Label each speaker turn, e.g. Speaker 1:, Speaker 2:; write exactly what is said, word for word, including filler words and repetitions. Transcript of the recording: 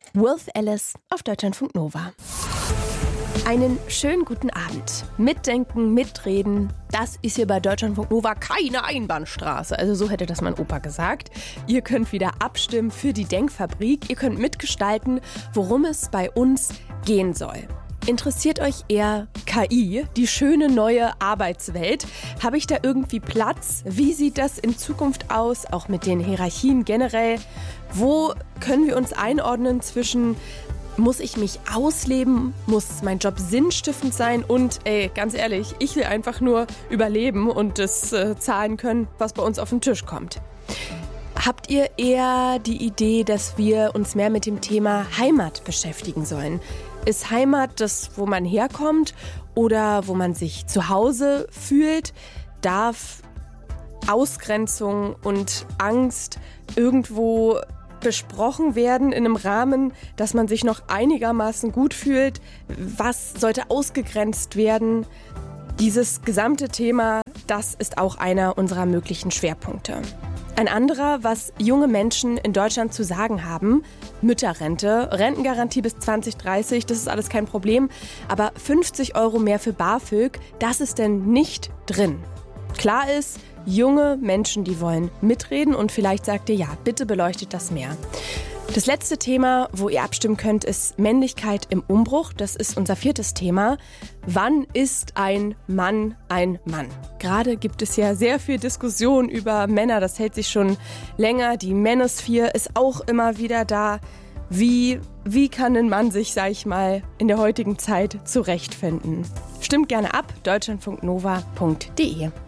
Speaker 1: Wolf Alice auf Deutschlandfunk Nova. Einen schönen guten Abend. Mitdenken, mitreden, das ist hier bei Deutschlandfunk Nova keine Einbahnstraße. Also so hätte das mein Opa gesagt. Ihr könnt wieder abstimmen für die Denkfabrik. Ihr könnt mitgestalten, worum es bei uns gehen soll. Interessiert euch eher K I, die schöne neue Arbeitswelt? Habe ich da irgendwie Platz? Wie sieht das in Zukunft aus, auch mit den Hierarchien generell? Wo können wir uns einordnen zwischen, muss ich mich ausleben, muss mein Job sinnstiftend sein und, ey, ganz ehrlich, ich will einfach nur überleben und das äh, zahlen können, was bei uns auf den Tisch kommt. Habt ihr eher die Idee, dass wir uns mehr mit dem Thema Heimat beschäftigen sollen? Ist Heimat das, wo man herkommt oder wo man sich zu Hause fühlt? Darf Ausgrenzung und Angst irgendwo besprochen werden in einem Rahmen, dass man sich noch einigermaßen gut fühlt? Was sollte ausgegrenzt werden? Dieses gesamte Thema, das ist auch einer unserer möglichen Schwerpunkte. Ein anderer, was junge Menschen in Deutschland zu sagen haben: Mütterrente, Rentengarantie bis zwanzig dreißig, das ist alles kein Problem. Aber fünfzig Euro mehr für BAföG, das ist denn nicht drin. Klar ist, junge Menschen, die wollen mitreden und vielleicht sagt ihr, ja, bitte beleuchtet das mehr. Das letzte Thema, wo ihr abstimmen könnt, ist Männlichkeit im Umbruch. Das ist unser viertes Thema. Wann ist ein Mann ein Mann? Gerade gibt es ja sehr viel Diskussion über Männer. Das hält sich schon länger. Die Manosphere ist auch immer wieder da. Wie, wie kann ein Mann sich, sag ich mal, in der heutigen Zeit zurechtfinden? Stimmt gerne ab, deutschlandfunknova punkt de.